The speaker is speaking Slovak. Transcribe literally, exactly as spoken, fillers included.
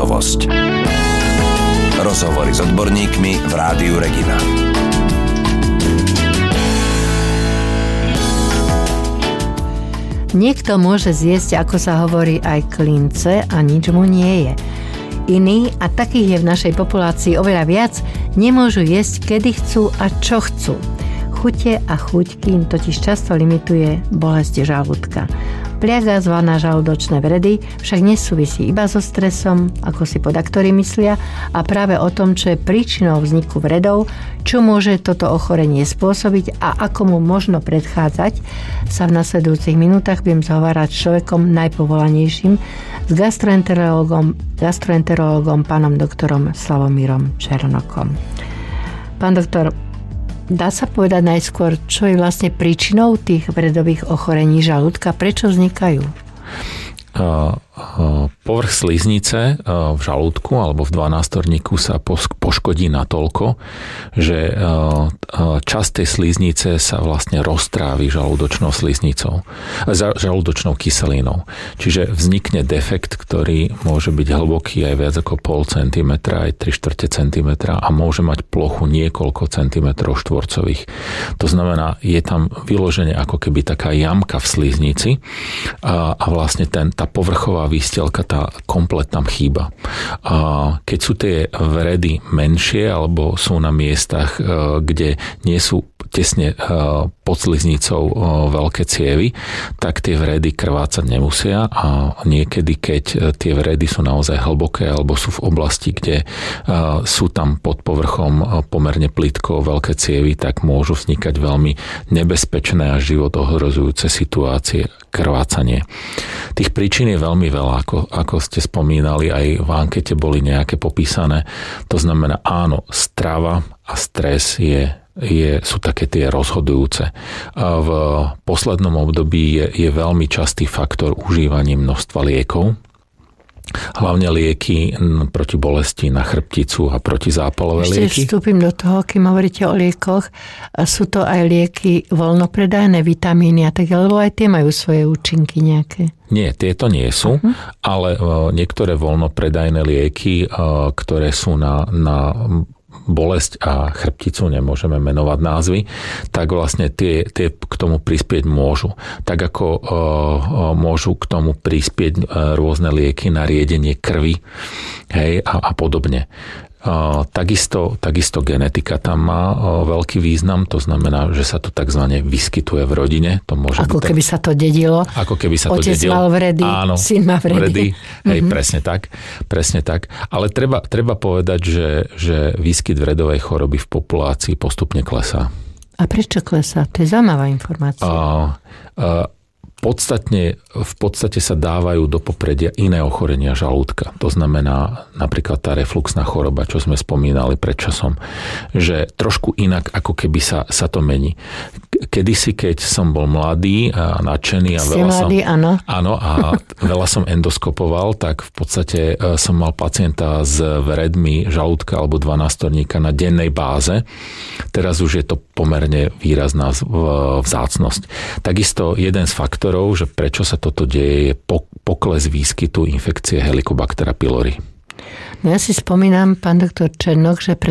hotovosť. Rozhovory s odborníkmi v Rádiu Regina. Niekto môže zjesť, ako sa hovorí, aj klince a nič mu nie je. Iní, a takých je v našej populácii oveľa viac, nemôžu jesť, kedy chcú a čo chcú. Chute a chuť kým totiž často limituje bolesť žalúdka. Pliaga zvaná žalúdočné vredy však nesúvisí iba so stresom, ako si podaktori myslia, a práve o tom, čo je príčinou vzniku vredov, čo môže toto ochorenie spôsobiť a ako mu možno predchádzať, sa v nasledujúcich minútach budem zhovárať s človekom najpovolanejším, s gastroenterológom, gastroenterológom pánom doktorom Slavomírom Černokom. Pán doktor, dá sa povedať najskôr, čo je vlastne príčinou tých vredových ochorení žalúdka? Prečo vznikajú? Uh, uh, povrch sliznice uh, v žalúdku alebo v dvanástorníku sa poškodí natoľko, že uh, uh, časť tej sliznice sa vlastne roztrávi žalúdočnou sliznicou, žalúdočnou kyselinou. Čiže vznikne defekt, ktorý môže byť hlboký aj viac ako pol centimetra, aj tri štvrte centimetra a môže mať plochu niekoľko centimetrov štvorcových. To znamená, je tam vyloženie ako keby taká jamka v sliznici a, a vlastne ten tá povrchová výstelka, tá komplet tam chýba. Keď sú tie vredy menšie alebo sú na miestach, kde nie sú tesne pod sliznicou veľké cievy, tak tie vredy krvácať nemusia a niekedy, keď tie vredy sú naozaj hlboké alebo sú v oblasti, kde sú tam pod povrchom pomerne plitko veľké cievy, tak môžu vznikať veľmi nebezpečné a život ohrozujúce situácie, krvácanie. Tých príčin je veľmi veľa, ako, ako ste spomínali, aj v ankete boli nejaké popísané. To znamená, áno, strava a stres je, je, sú také tie rozhodujúce. A v poslednom období je, je veľmi častý faktor užívania množstva liekov, hlavne lieky proti bolesti na chrbticu a protizápalové Ešte lieky. Ešte vstúpim do toho, kým hovoríte o liekoch. Sú to aj lieky voľnopredajné, vitamíny a tak, lebo aj tie majú svoje účinky nejaké. Nie, tieto nie sú, uh-huh. ale niektoré voľnopredajné lieky, ktoré sú na, na bolesť a chrbticu, nemôžeme menovať názvy, tak vlastne tie, tie k tomu prispieť môžu. Tak ako uh, môžu k tomu prispieť uh, rôzne lieky na riedenie krvi, hej, a, a podobne. Uh, takisto, takisto genetika tam má uh, veľký význam, to znamená, že sa to takzvané vyskytuje v rodine. To môže ako byť keby tak, sa to dedilo. Ako keby sa Otec to dedilo. mal vredy, áno, syn má vredy. vredy. Hej, mm-hmm. presne tak. Presne tak. Ale treba, treba povedať, že, že výskyt vredovej choroby v populácii postupne klesá. A prečo klesá? To je zaujímavá informácia. Uh, uh, Podstatne, v podstate sa dávajú do popredia iné ochorenia žalúdka. To znamená napríklad tá refluxná choroba, čo sme spomínali pred časom, že trošku inak ako keby sa, sa to mení. Kedysi, keď som bol mladý a nadšený a veľa mladý, som, áno. áno, a veľa som endoskopoval, tak v podstate som mal pacienta s vredmi žalúdka alebo dvanástorníka na dennej báze. Teraz už je to pomerne výrazná vzácnosť. Takisto jeden z faktorov, že prečo sa toto deje, je pokles výskytu infekcie Helicobacter pylori. No ja si spomínam, pán doktor Černok, že